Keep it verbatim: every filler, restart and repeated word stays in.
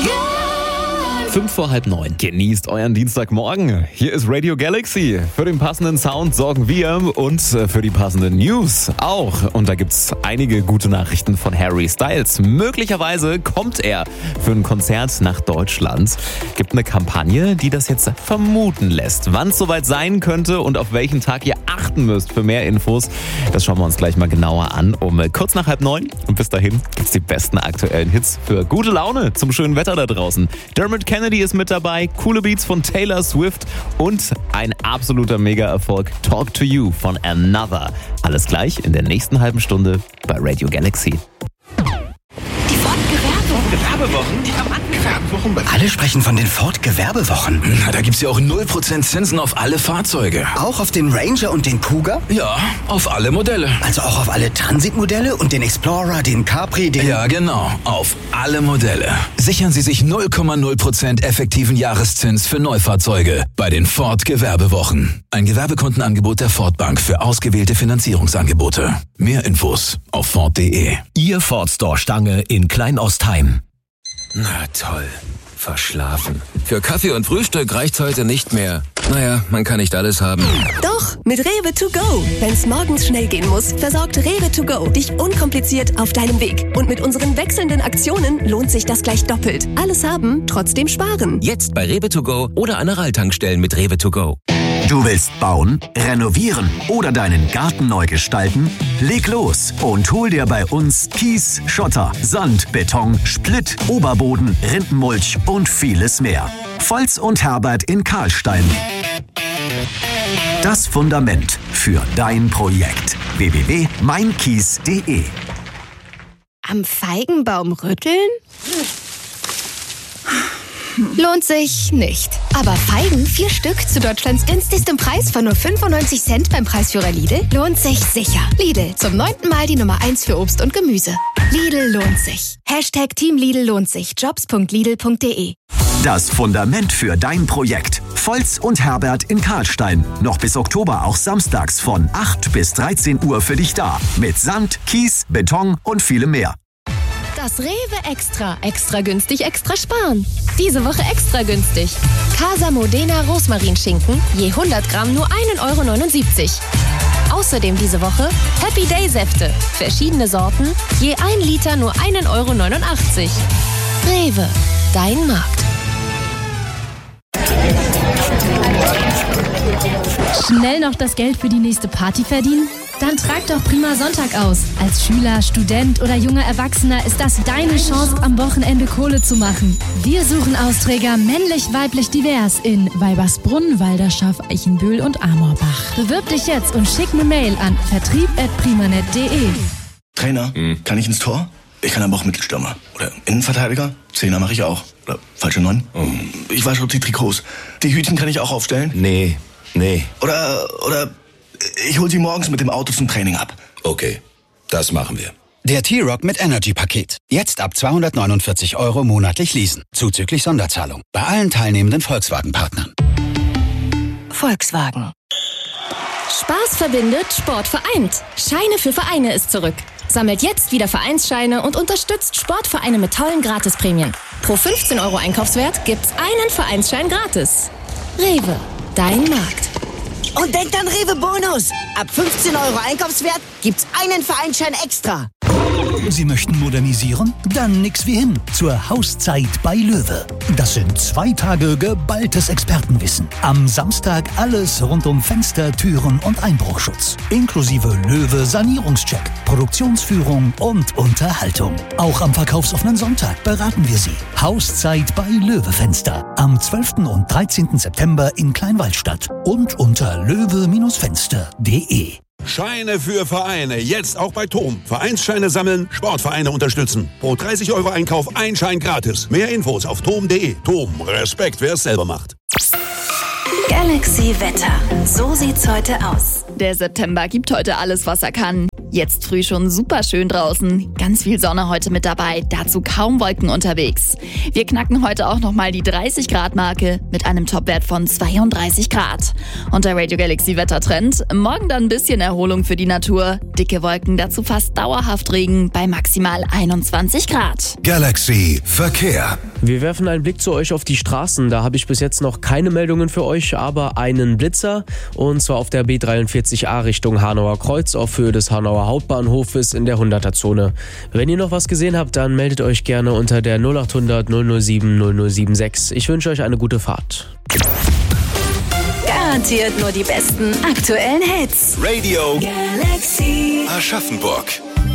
Fünf vor halb neun. Genießt euren Dienstagmorgen. Hier ist Radio Galaxy. Für den passenden Sound sorgen wir und für die passenden News auch. Und da gibt's einige gute Nachrichten von Harry Styles. Möglicherweise kommt er für ein Konzert nach Deutschland. Gibt eine Kampagne, die das jetzt vermuten lässt. Wann es soweit sein könnte und auf welchen Tag ihr achten müsst für mehr Infos, das schauen wir uns gleich mal genauer an. Um kurz nach halb neun. Und bis dahin gibt's die besten aktuellen Hits für gute Laune zum schönen Wetter da draußen. Dermot Kennedy ist mit dabei, coole Beats von Taylor Swift und ein absoluter Mega-Erfolg, Talk to You von Another. Alles gleich in der nächsten halben Stunde bei Radio Galaxy. Die Ford-Gewerbewochen, die haben Gewerbewochen. Alle sprechen von den Ford-Gewerbewochen. Na, da gibt's ja auch null Prozent Zinsen auf alle Fahrzeuge. Auch auf den Ranger und den Kuga? Ja, auf alle Modelle. Also auch auf alle Transit-Modelle und den Explorer, den Capri, den... Ja, genau, auf alle Modelle. Sichern Sie sich null Komma null Prozent effektiven Jahreszins für Neufahrzeuge bei den Ford-Gewerbewochen. Ein Gewerbekundenangebot der Ford Bank für ausgewählte Finanzierungsangebote. Mehr Infos auf Ford punkt de. Ihr Ford Store Stange in Kleinostheim. Na toll, verschlafen. Für Kaffee und Frühstück reicht's heute nicht mehr. Naja, man kann nicht alles haben. Doch, mit Rewe to go. Wenn's morgens schnell gehen muss, versorgt Rewe to go dich unkompliziert auf deinem Weg. Und mit unseren wechselnden Aktionen lohnt sich das gleich doppelt. Alles haben, trotzdem sparen. Jetzt bei Rewe to go oder an Aral-Tankstellen mit Rewe to go. Du willst bauen, renovieren oder deinen Garten neu gestalten? Leg los und hol dir bei uns Kies, Schotter, Sand, Beton, Splitt, Oberboden, Rindenmulch und vieles mehr. Volz und Herbert in Karlstein. Das Fundament für dein Projekt. w w w punkt mein kies punkt de. Am Feigenbaum rütteln? Lohnt sich nicht. Aber Feigen, vier Stück zu Deutschlands günstigstem Preis von nur fünfundneunzig Cent beim Preisführer Lidl, lohnt sich sicher. Lidl, zum neunten Mal die Nummer eins für Obst und Gemüse. Lidl lohnt sich. Hashtag Team Lidl lohnt sich. jobs punkt lidl punkt de. Das Fundament für dein Projekt. Volz und Herbert in Karlstein. Noch bis Oktober auch samstags von acht bis dreizehn Uhr für dich da. Mit Sand, Kies, Beton und vielem mehr. Das Rewe Extra. Extra günstig, extra sparen. Diese Woche extra günstig. Casa Modena Rosmarinschinken, je hundert Gramm nur ein Euro neunundsiebzig. Außerdem diese Woche Happy Day Säfte. Verschiedene Sorten, je ein Liter nur ein Euro neunundachtzig. Rewe, dein Markt. Schnell noch das Geld für die nächste Party verdienen? Dann trag doch Prima Sonntag aus. Als Schüler, Student oder junger Erwachsener ist das deine Chance, am Wochenende Kohle zu machen. Wir suchen Austräger männlich, weiblich, divers in Weibersbrunn, Walderschaff, Eichenbühl und Amorbach. Bewirb dich jetzt und schick eine Mail an vertrieb at primanet punkt de. Trainer, hm. kann ich ins Tor? Ich kann aber auch Mittelstürmer. Oder Innenverteidiger? Zehner mache ich auch. Oder falsche Neun? Oh. Ich wasche die Trikots. Die Hütchen kann ich auch aufstellen? Nee, nee. Oder, oder ich hol sie morgens mit dem Auto zum Training ab. Okay, das machen wir. Der T-Rock mit Energy-Paket. Jetzt ab zweihundertneunundvierzig Euro monatlich leasen. Zuzüglich Sonderzahlung. Bei allen teilnehmenden Volkswagen-Partnern. Volkswagen. Spaß verbindet, Sport vereint. Scheine für Vereine ist zurück. Sammelt jetzt wieder Vereinsscheine und unterstützt Sportvereine mit tollen Gratisprämien. Pro fünfzehn Euro Einkaufswert gibt's einen Vereinsschein gratis. Rewe, dein Markt. Und denkt an Rewe Bonus. Ab fünfzehn Euro Einkaufswert gibt's einen Vereinsschein extra. Sie möchten modernisieren? Dann nix wie hin zur Hauszeit bei Löwe. Das sind zwei Tage geballtes Expertenwissen. Am Samstag alles rund um Fenster, Türen und Einbruchschutz. Inklusive Löwe Sanierungscheck, Produktionsführung und Unterhaltung. Auch am verkaufsoffenen Sonntag beraten wir Sie. Hauszeit bei Löwe Fenster. Am zwölften und dreizehnten September in Kleinwaldstadt und unter löwe Fenster punkt de. Scheine für Vereine, jetzt auch bei Tom. Vereinsscheine sammeln, Sportvereine unterstützen. Pro dreißig Euro Einkauf ein Schein gratis. Mehr Infos auf tom punkt de. Tom, Respekt, wer es selber macht. Galaxy Wetter. So sieht's heute aus. Der September gibt heute alles, was er kann. Jetzt früh schon super schön draußen. Ganz viel Sonne heute mit dabei, dazu kaum Wolken unterwegs. Wir knacken heute auch nochmal die dreißig Grad Marke mit einem Topwert von zweiunddreißig Grad. Und der Radio Galaxy Wettertrend. Morgen dann ein bisschen Erholung für die Natur. Dicke Wolken, dazu fast dauerhaft Regen bei maximal einundzwanzig Grad. Galaxy Verkehr. Wir werfen einen Blick zu euch auf die Straßen. Da habe ich bis jetzt noch keine Meldungen für euch, aber einen Blitzer. Und zwar auf der B dreiundvierzig A Richtung Hanauer Kreuz auf Höhe des Hanauer Hauptbahnhofes in der hunderter-Zone. Wenn ihr noch was gesehen habt, dann meldet euch gerne unter der null acht hundert null null sieben null null sieben sechs. Ich wünsche euch eine gute Fahrt. Garantiert nur die besten aktuellen Hits. Radio Galaxy Aschaffenburg.